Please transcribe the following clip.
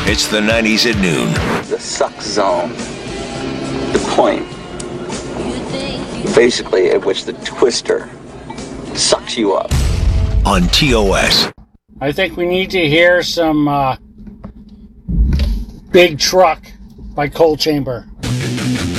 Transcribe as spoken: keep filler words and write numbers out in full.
It's the nineties at noon. The suck zone. The point, basically, at which the twister sucks you up. On T O S. I think we need to hear some uh, Big Truck by Coal Chamber.